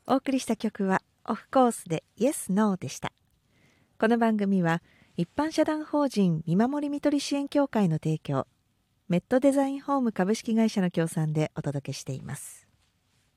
お送りした曲はオフコースで Yes No でした。この番組は一般社団法人見守りみとり支援協会の提供、メットデザインホーム株式会社の協賛でお届けしています。